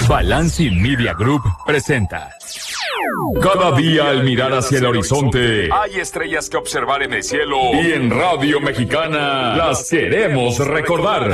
Balancing Media Group presenta. Cada día al mirar hacia el horizonte hay estrellas que observar en el cielo y en Radio Mexicana las queremos recordar.